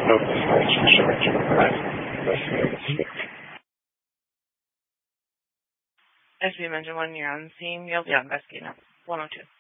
As we mentioned, when you're on the scene, you'll be on investigating 102.